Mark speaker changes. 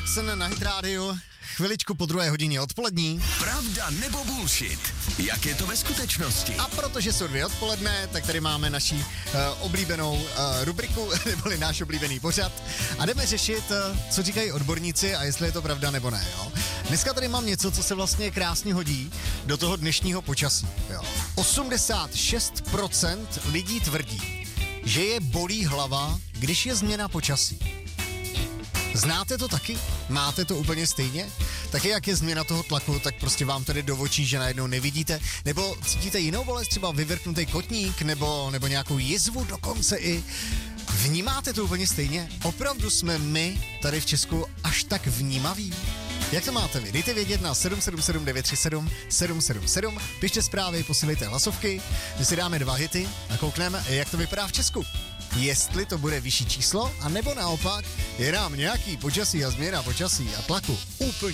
Speaker 1: Clarkson na Hit Radio. Chviličku po 2:00 odpolední.
Speaker 2: Pravda nebo bullshit? Jak je to ve skutečnosti?
Speaker 1: A protože jsou 2 odpoledne, tak tady máme naší oblíbenou rubriku, neboli náš oblíbený pořad. A jdeme řešit, co říkají odborníci a jestli je to pravda nebo ne. Jo? Dneska tady mám něco, co se vlastně krásně hodí do toho dnešního počasí. Jo? 86% lidí tvrdí, že je bolí hlava, když je změna počasí. Znáte to taky? Máte to úplně stejně? Taky jak je změna toho tlaku, tak prostě vám tady do očí, že najednou nevidíte? Nebo cítíte jinou bolest, třeba vyvrknutý kotník, nebo nějakou jizvu dokonce i? Vnímáte to úplně stejně? Opravdu jsme my tady v Česku až tak vnímaví? Jak to máte vy? Dejte vědět na 777 937 777, pište zprávy, posílejte hlasovky, my si dáme 2 hity a koukneme, jak to vypadá v Česku. Jestli to bude vyšší číslo, anebo naopak je nám nějaký počasí a změna počasí a tlaku úplně